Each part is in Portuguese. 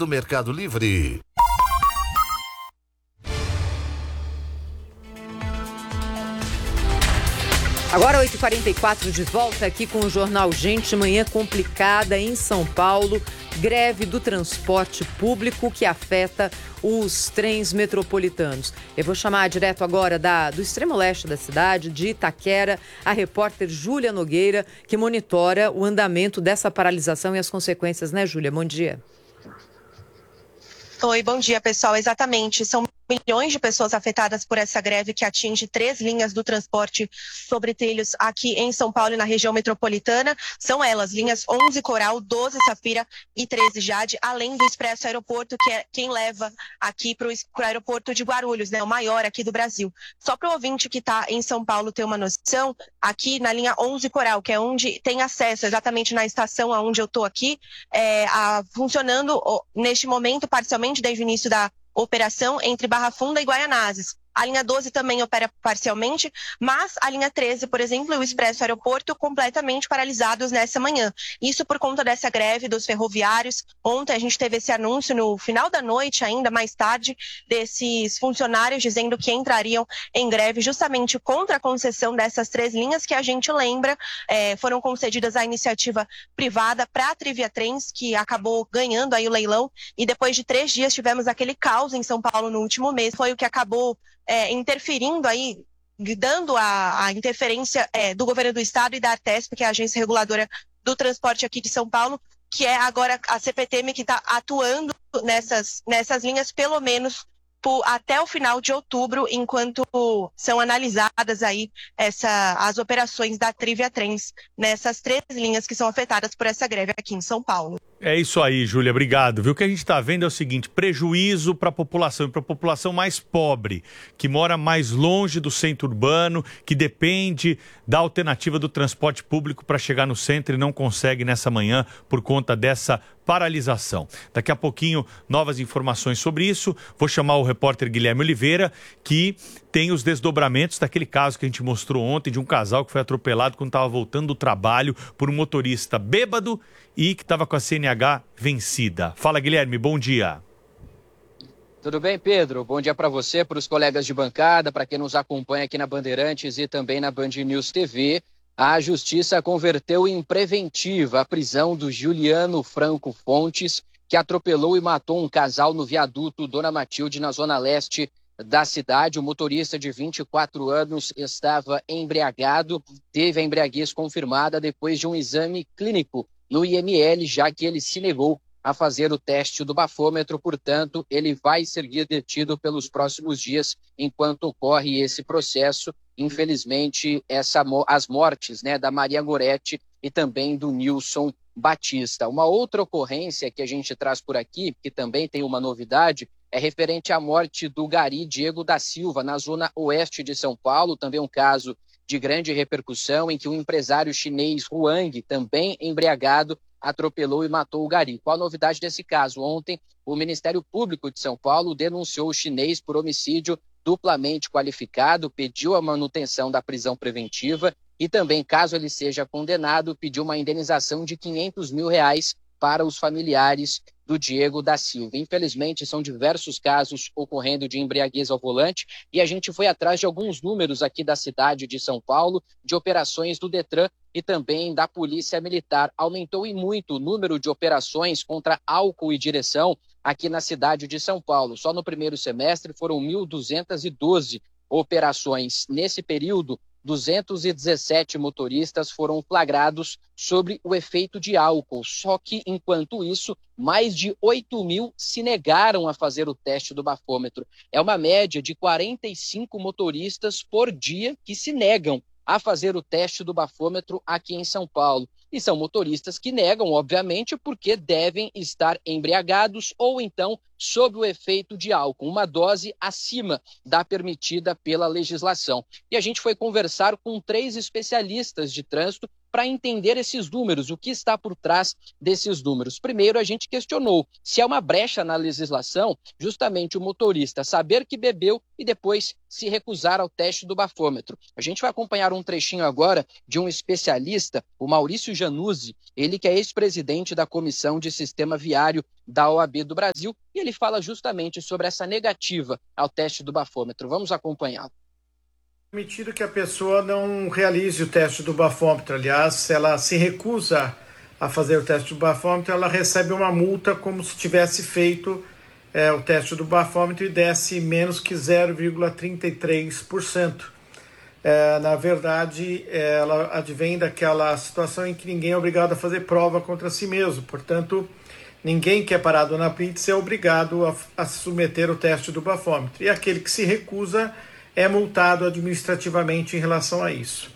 do Mercado Livre. Agora 8h44, de volta aqui com o Jornal Gente. Manhã complicada em São Paulo. Greve do transporte público que afeta os trens metropolitanos. Eu vou chamar direto agora do extremo leste da cidade, de Itaquera, a repórter Júlia Nogueira, que monitora o andamento dessa paralisação e as consequências, né, Júlia? Bom dia. Oi, bom dia, pessoal. Exatamente, são milhões de pessoas afetadas por essa greve que atinge 3 linhas do transporte sobre trilhos aqui em São Paulo e na região metropolitana. São elas, linhas 11 Coral, 12 Safira e 13 Jade, além do Expresso Aeroporto, que é quem leva aqui para o aeroporto de Guarulhos, né, o maior aqui do Brasil. Só para o ouvinte que está em São Paulo ter uma noção, aqui na linha 11 Coral, que é onde tem acesso exatamente na estação onde eu estou aqui, funcionando neste momento parcialmente desde o início da operação entre Barra Funda e Guaianazes. A linha 12 também opera parcialmente, mas a linha 13, por exemplo, e o Expresso Aeroporto completamente paralisados nessa manhã. Isso por conta dessa greve dos ferroviários. Ontem a gente teve esse anúncio no final da noite, ainda mais tarde, desses funcionários dizendo que entrariam em greve justamente contra a concessão dessas 3 linhas que a gente lembra foram concedidas à iniciativa privada para a Trivia Trens, que acabou ganhando aí o leilão, e depois de 3 dias tivemos aquele caos em São Paulo no último mês. Foi o que acabou interferindo aí, dando a interferência do governo do estado e da Artesp, que é a agência reguladora do transporte aqui de São Paulo, que é agora a CPTM que está atuando nessas linhas, pelo menos até o final de outubro, enquanto são analisadas aí as operações da Trivia Trens nessas 3 linhas que são afetadas por essa greve aqui em São Paulo. É isso aí, Júlia, obrigado. Viu? O que a gente está vendo é o seguinte: prejuízo para a população, e para a população mais pobre, que mora mais longe do centro urbano, que depende da alternativa do transporte público para chegar no centro e não consegue nessa manhã por conta dessa paralisação. Daqui a pouquinho, novas informações sobre isso. Vou chamar o repórter Guilherme Oliveira, que tem os desdobramentos daquele caso que a gente mostrou ontem, de um casal que foi atropelado quando estava voltando do trabalho por um motorista bêbado e que estava com a CNH vencida. Fala, Guilherme, bom dia. Tudo bem, Pedro? Bom dia para você, para os colegas de bancada, para quem nos acompanha aqui na Bandeirantes e também na Band News TV. A Justiça converteu em preventiva a prisão do Juliano Franco Fontes, que atropelou e matou um casal no viaduto Dona Matilde, na zona leste da cidade. O motorista de 24 anos estava embriagado, teve a embriaguez confirmada depois de um exame clínico no IML, já que ele se negou a fazer o teste do bafômetro. Portanto, ele vai seguir detido pelos próximos dias enquanto ocorre esse processo. Infelizmente, as mortes, da Maria Goretti e também do Nilson Batista. Uma outra ocorrência que a gente traz por aqui, que também tem uma novidade, é referente à morte do Gari Diego da Silva, na zona oeste de São Paulo. Também um caso de grande repercussão, em que um empresário chinês, Huang, também embriagado, atropelou e matou o Gari. Qual a novidade desse caso? Ontem, o Ministério Público de São Paulo denunciou o chinês por homicídio duplamente qualificado, pediu a manutenção da prisão preventiva e também, caso ele seja condenado, pediu uma indenização de R$500 mil para os familiares do Diego da Silva. Infelizmente, são diversos casos ocorrendo de embriaguez ao volante e a gente foi atrás de alguns números aqui da cidade de São Paulo, de operações do Detran e também da Polícia Militar. Aumentou e muito o número de operações contra álcool e direção aqui na cidade de São Paulo. Só no primeiro semestre foram 1.212 operações. Nesse período, 217 motoristas foram flagrados sobre o efeito de álcool. Só que, enquanto isso, mais de 8.000 se negaram a fazer o teste do bafômetro. É uma média de 45 motoristas por dia que se negam a fazer o teste do bafômetro aqui em São Paulo. E são motoristas que negam, obviamente, porque devem estar embriagados ou então sob o efeito de álcool, uma dose acima da permitida pela legislação. E a gente foi conversar com 3 especialistas de trânsito para entender esses números, o que está por trás desses números. Primeiro, a gente questionou se é uma brecha na legislação justamente o motorista saber que bebeu e depois se recusar ao teste do bafômetro. A gente vai acompanhar um trechinho agora de um especialista, o Maurício Januzzi, ele que é ex-presidente da Comissão de Sistema Viário da OAB do Brasil, e ele fala justamente sobre essa negativa ao teste do bafômetro. Vamos acompanhá-lo. Permitido que a pessoa não realize o teste do bafômetro. Aliás, se ela se recusa a fazer o teste do bafômetro, ela recebe uma multa como se tivesse feito o teste do bafômetro e desse menos que 0,33%. Na verdade, ela advém daquela situação em que ninguém é obrigado a fazer prova contra si mesmo. Portanto, ninguém que é parado na blitz é obrigado a se submeter ao teste do bafômetro. E aquele que se recusa é multado administrativamente em relação a isso.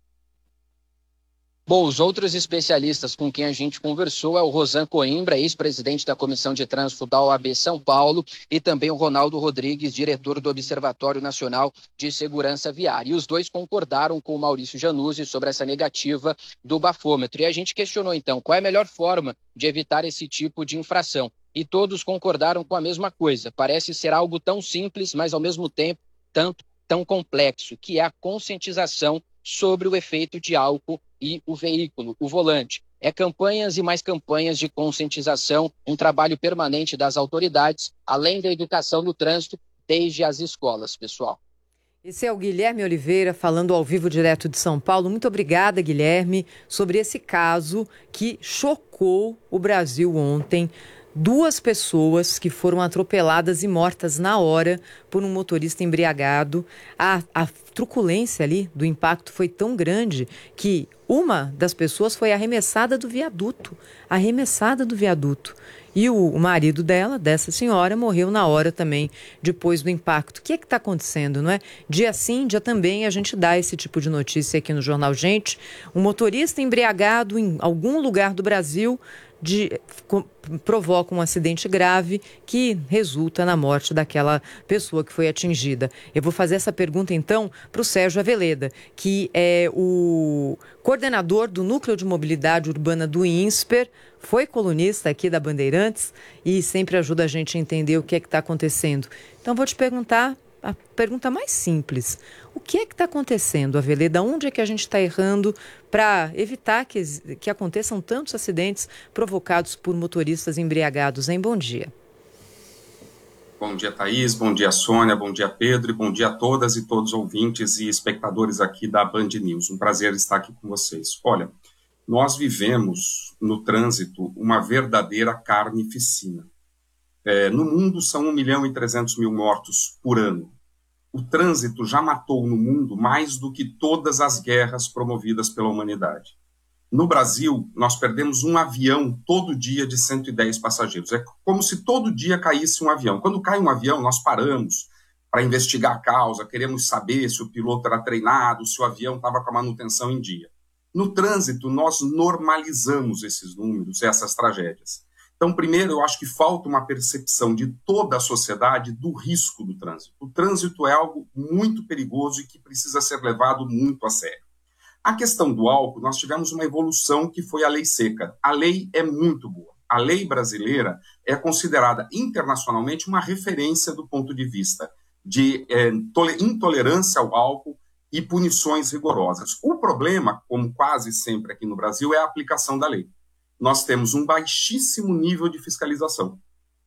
Bom, os outros especialistas com quem a gente conversou é o Rosan Coimbra, ex-presidente da Comissão de Trânsito da OAB São Paulo, e também o Ronaldo Rodrigues, diretor do Observatório Nacional de Segurança Viária. E os dois concordaram com o Maurício Januzzi sobre essa negativa do bafômetro. E a gente questionou, então, qual é a melhor forma de evitar esse tipo de infração. E todos concordaram com a mesma coisa. Parece ser algo tão simples, mas ao mesmo tempo tão complexo, que é a conscientização sobre o efeito de álcool e o veículo, o volante. É campanhas e mais campanhas de conscientização, um trabalho permanente das autoridades, além da educação no trânsito, desde as escolas, pessoal. Esse é o Guilherme Oliveira falando ao vivo direto de São Paulo. Muito obrigada, Guilherme, sobre esse caso que chocou o Brasil ontem. 2 pessoas que foram atropeladas e mortas na hora por um motorista embriagado. A truculência ali do impacto foi tão grande que uma das pessoas foi arremessada do viaduto. E o marido dessa senhora, morreu na hora também, depois do impacto. O que é que está acontecendo, não é? Dia sim, dia também, a gente dá esse tipo de notícia aqui no Jornal Gente. Um motorista embriagado em algum lugar do Brasil provoca um acidente grave que resulta na morte daquela pessoa que foi atingida. Eu vou fazer essa pergunta, então, para o Sérgio Aveleda, que é o coordenador do Núcleo de Mobilidade Urbana do INSPER, foi colunista aqui da Bandeirantes e sempre ajuda a gente a entender o que é que está acontecendo. Então, vou te perguntar a pergunta mais simples. O que é que está acontecendo, Aveleda? Onde é que a gente está errando para evitar que aconteçam tantos acidentes provocados por motoristas embriagados, hein? Bom dia. Bom dia, Thaís. Bom dia, Sônia. Bom dia, Pedro. E bom dia a todas e todos os ouvintes e espectadores aqui da Band News. Um prazer estar aqui com vocês. Olha, nós vivemos no trânsito uma verdadeira carnificina. No mundo são 1.300.000 mortos por ano. O trânsito já matou no mundo mais do que todas as guerras promovidas pela humanidade. No Brasil, nós perdemos um avião todo dia de 110 passageiros. É como se todo dia caísse um avião. Quando cai um avião, nós paramos para investigar a causa, queremos saber se o piloto era treinado, se o avião estava com a manutenção em dia. No trânsito, nós normalizamos esses números, essas tragédias. Então, primeiro, eu acho que falta uma percepção de toda a sociedade do risco do trânsito. O trânsito é algo muito perigoso e que precisa ser levado muito a sério. A questão do álcool, nós tivemos uma evolução que foi a lei seca. A lei é muito boa. A lei brasileira é considerada internacionalmente uma referência do ponto de vista de intolerância ao álcool e punições rigorosas. O problema, como quase sempre aqui no Brasil, é a aplicação da lei. Nós temos um baixíssimo nível de fiscalização.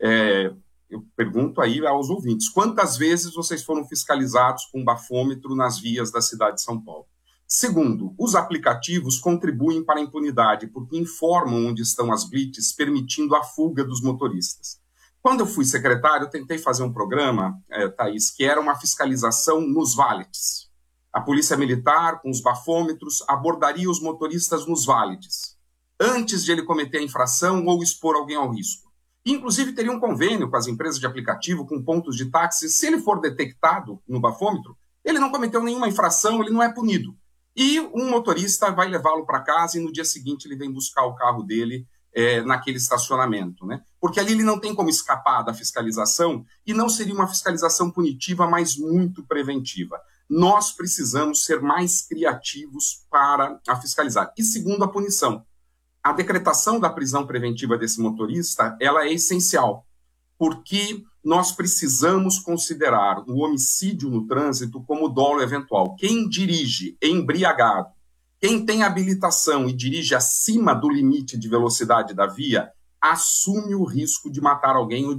Eu pergunto aí aos ouvintes, quantas vezes vocês foram fiscalizados com bafômetro nas vias da cidade de São Paulo? Segundo, os aplicativos contribuem para a impunidade, porque informam onde estão as blitz, permitindo a fuga dos motoristas. Quando eu fui secretário, eu tentei fazer um programa, Thaís, que era uma fiscalização nos valetes. A Polícia Militar, com os bafômetros, abordaria os motoristas nos valetes, antes de ele cometer a infração ou expor alguém ao risco. Inclusive, teria um convênio com as empresas de aplicativo, com pontos de táxi. Se ele for detectado no bafômetro, ele não cometeu nenhuma infração, ele não é punido. E um motorista vai levá-lo para casa e no dia seguinte ele vem buscar o carro dele naquele estacionamento, né? Porque ali ele não tem como escapar da fiscalização e não seria uma fiscalização punitiva, mas muito preventiva. nós precisamos ser mais criativos para a fiscalizar. E segundo, a punição. A decretação da prisão preventiva desse motorista, ela é essencial, porque nós precisamos considerar o homicídio no trânsito como dolo eventual. Quem dirige embriagado, quem tem habilitação e dirige acima do limite de velocidade da via, assume o risco de matar alguém ou